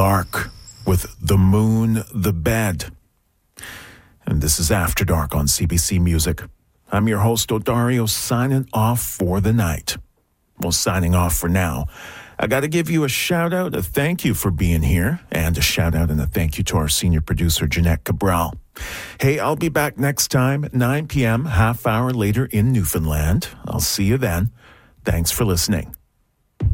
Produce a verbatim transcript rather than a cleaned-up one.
Dark with The Moon, the Bed. And this is After Dark on C B C Music. I'm your host, Odario, signing off for the night. Well, signing off for now. I got to give you a shout out, a thank you for being here, and a shout out and a thank you to our senior producer, Jeanette Cabral. Hey, I'll be back next time, nine p.m., half hour later in Newfoundland. I'll see you then. Thanks for listening.